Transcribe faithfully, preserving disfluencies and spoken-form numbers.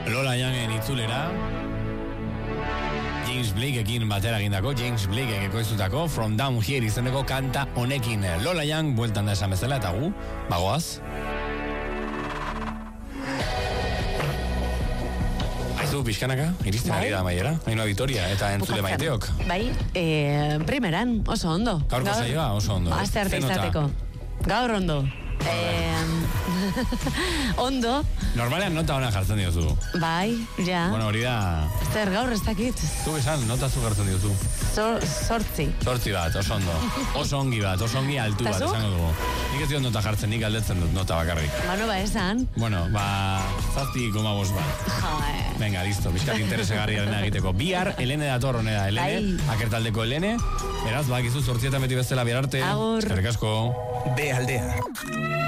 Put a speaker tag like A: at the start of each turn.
A: Lola Youngen itzulera. James Blakeekin batera egindako, James Blake ekoiztutako From Down Here izeneko kanta honekin. Lola Young bueltan da esan bezala eta gu, bagoaz. Aizu, pixkanaka, iristen ari da maiera. Ainhoa Vitoria eta entzule maiteok.
B: Bai, eh, primeran, oso ondo.
A: Gaurko saioa, oso ondo.
B: Aste arte izateko. Gaur ondo. Eh, ondo.
A: Normalean nota ona jartzen diozu.
B: Bai, ja.
A: Bueno, hori da...
B: Zer, gaur ez dakit.
A: Zu esan, nota zu jartzen diozu.
B: Sortzi.
A: Sortzi bat, oso ondo. Oso ongi bat, oso ongi altu bat, esango dugu. Nik ez diot nota jartzen, nik aldetzen dut nota bakarrik.
B: Bano, ba, esan.
A: Bueno, ba, zazpi koma bost bat.
B: Joe.
A: Venga, listo, bizkat interesegarriaren egiteko. Bihar, Elene dator honera, Elene, akertaldeko Elene. Beraz, bakizu zortzietan beti bezala bihar arte.
B: Agur.
A: Eskerrik asko.
C: B aldea.